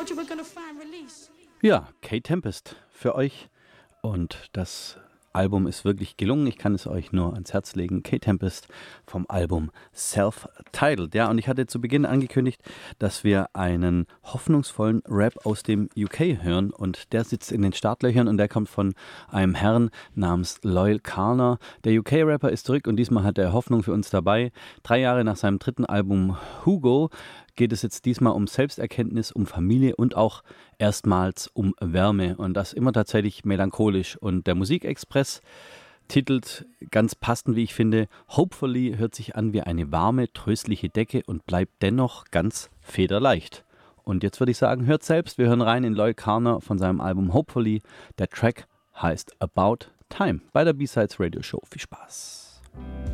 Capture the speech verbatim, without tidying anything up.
Ja, Kate Tempest für euch. Und das Album ist wirklich gelungen. Ich kann es euch nur ans Herz legen. Kate Tempest vom Album Self-Titled. Ja, und ich hatte zu Beginn angekündigt, dass wir einen hoffnungsvollen Rap aus dem U K hören. Und der sitzt in den Startlöchern und der kommt von einem Herrn namens Loyle Carner. Der U K-Rapper ist zurück und diesmal hat er Hoffnung für uns dabei. Drei Jahre nach seinem dritten Album Hugo geht es jetzt diesmal um Selbsterkenntnis, um Familie und auch erstmals um Wärme. Und das immer tatsächlich melancholisch. Und der Musikexpress titelt ganz passend, wie ich finde, Hopefully hört sich an wie eine warme, tröstliche Decke und bleibt dennoch ganz federleicht. Und jetzt würde ich sagen, hört selbst, wir hören rein in Loyle Carner von seinem Album Hopefully. Der Track heißt About Time bei der B-Sides Radio Show. Viel Spaß.